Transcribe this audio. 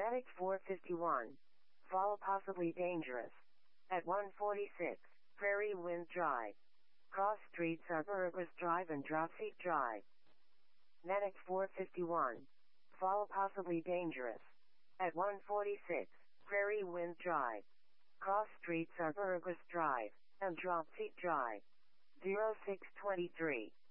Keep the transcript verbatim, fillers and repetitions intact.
Medic four fifty-one. Fall possibly dangerous. At one forty-six, Prairie Wind Drive. Cross streets are Burgess Drive and Dropseat Drive. Medic four fifty-one. Fall possibly dangerous. At one forty-six, Prairie Wind Drive. Cross streets are Burgess Drive and Dropseat Drive. zero six twenty-three.